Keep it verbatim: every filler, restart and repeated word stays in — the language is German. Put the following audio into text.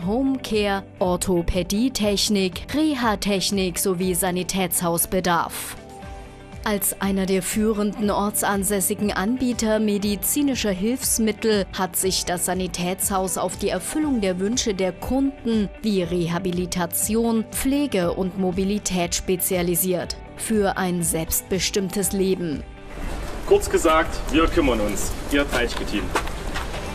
Homecare, Orthopädietechnik, Reha-Technik sowie Sanitätshausbedarf. Als einer der führenden ortsansässigen Anbieter medizinischer Hilfsmittel hat sich das Sanitätshaus auf die Erfüllung der Wünsche der Kunden wie Rehabilitation, Pflege und Mobilität spezialisiert. Für ein selbstbestimmtes Leben. Kurz gesagt, wir kümmern uns. Ihr Teichke-Team.